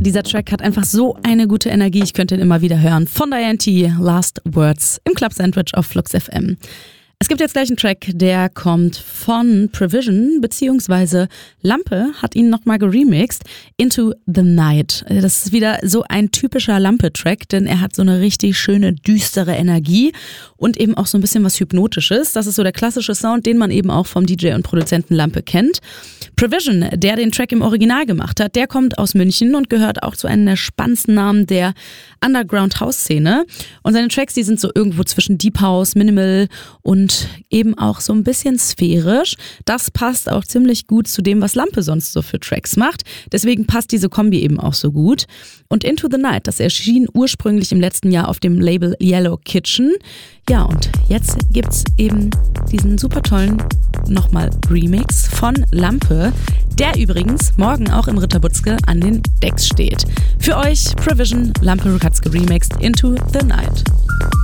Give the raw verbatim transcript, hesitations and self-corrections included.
Dieser Track hat einfach so eine gute Energie, ich könnte ihn immer wieder hören. Von Diane T, Last Words im Club Sandwich auf Flux F M. Es gibt jetzt gleich einen Track, der kommt von Prevision, beziehungsweise Lampe hat ihn nochmal geremixed, Into the Night. Das ist wieder so ein typischer Lampe-Track, denn er hat so eine richtig schöne, düstere Energie und eben auch so ein bisschen was Hypnotisches. Das ist so der klassische Sound, den man eben auch vom D J und Produzenten Lampe kennt. Prevision, der den Track im Original gemacht hat, der kommt aus München und gehört auch zu einem der spannendsten Namen der Underground-House-Szene. Und seine Tracks, die sind so irgendwo zwischen Deep House, Minimal und eben auch so ein bisschen sphärisch. Das passt auch ziemlich gut zu dem, was Lampe sonst so für Tracks macht. Deswegen passt diese Kombi eben auch so gut. Und Into the Night, das erschien ursprünglich im letzten Jahr auf dem Label Yellow Kitchen. Ja, und jetzt gibt's eben diesen super tollen nochmal Remix von Lampe, der übrigens morgen auch im Ritterbutzke an den Decks steht. Für euch Prevision, Lampe hat's geremixed, Into the Night.